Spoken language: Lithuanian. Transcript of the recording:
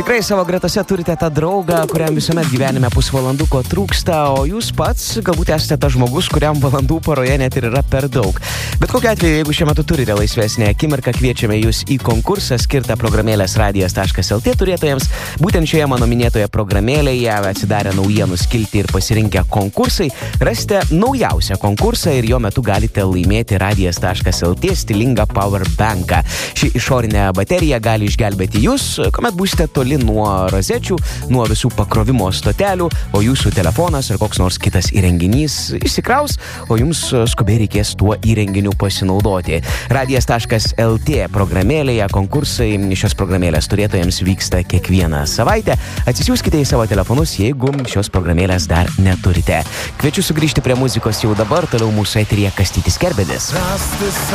tikrai savo gretose turite tą draugą, kuriam visuomet gyvenime pusvalanduko trūksta, o jūs pats galbūt esate tas žmogus, kuriam valandų paroje net ir yra per daug. Bet kokiu atveju, jeigu šiuo metu turite laisvesnę akimirką, kviečiame jūs į konkursą skirtą programėlės radijas.lt turėtojams. Būtent šioje mano minėtoje programėlėje atsidarę naujienų skiltį ir pasirinkę konkursai, rasite naujausią konkursą ir jo metu galite laimėti radijas.lt stilingą powerbanką. Ši išorinė baterija gali išgelbėti jūs, kuomet būsite toli nuo rozečių, nuo visų pakrovimo stotelių, o jūsų telefonas ar koks nors kitas įrenginys išsikraus, o jums skubiai reikės tuo įrenginiu pasinaudoti. Radijas.lt programėlėje konkursai šios programėlės turėtojams vyksta kiekvieną savaitę. Atsisiųskite į savo telefonus, jeigu šios programėlės dar neturite. Kviečiu sugrįžti prie muzikos jau dabar, toliau mūsų eteryje Kastytis Kerbedis.